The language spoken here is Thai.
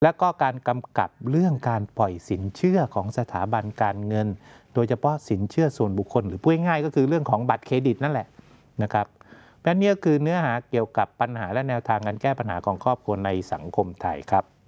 และก็การกำกับเรื่องการปล่อยสินเชื่อของสถาบันการเงินโดยเฉพาะสินเชื่อส่วนบุคคลหรือพูดง่ายๆก็คือเรื่องของบัตรเครดิตนั่นแหละนะครับและนี่ก็คือเนื้อหาเกี่ยวกับปัญหาและแนวทางการแก้ปัญหาของครอบครัวในสังคมไทยครับ